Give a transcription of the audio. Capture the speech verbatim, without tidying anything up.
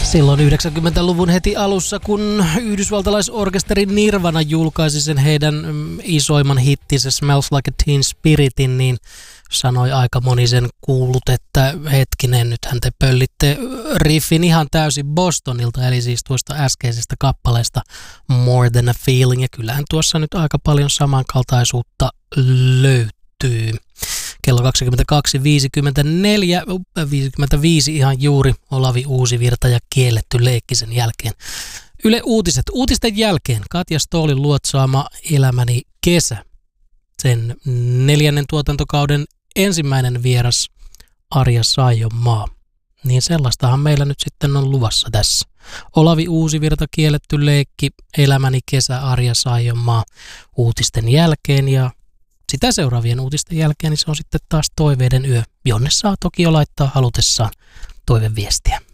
Silloin yhdeksänkymmentäluvun heti alussa, kun yhdysvaltalaisorkesteri Nirvana julkaisi sen heidän isoimman hittinsä Smells Like a Teen Spiritin, niin sanoi aika moni sen kuullut, että hetkinen, nythän te pöllitte riffin ihan täysin Bostonilta, eli siis tuosta äskeisestä kappaleesta More Than a Feeling, ja kyllähän tuossa nyt aika paljon samankaltaisuutta löytyy. Kello kaksikymmentäkaksi viisikymmentäneljä, viisikymmentäviisi ihan juuri, Olavi Uusivirta ja Kielletty leikki sen jälkeen. Yle Uutiset. Uutisten jälkeen Katja Stoolin luotsaama Elämäni kesä. Sen neljännen tuotantokauden ensimmäinen vieras Arja Saijonmaa. Niin sellaistahan meillä nyt sitten on luvassa tässä. Olavi Uusivirta, Kielletty leikki, Elämäni kesä, Arja Saijonmaa uutisten jälkeen, ja sitä seuraavien uutisten jälkeen niin se on sitten taas Toiveiden yö, jonne saa toki jo laittaa halutessaan toiveviestiä.